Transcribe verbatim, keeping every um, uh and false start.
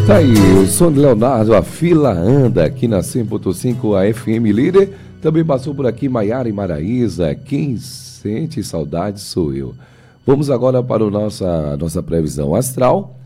Tá aí, o som de Leonardo, a fila anda aqui na cem ponto cinco, a F M Líder. Também passou por aqui Maiara e Maraísa, quem sente saudade sou eu. Vamos agora para a nossa, nossa previsão astral.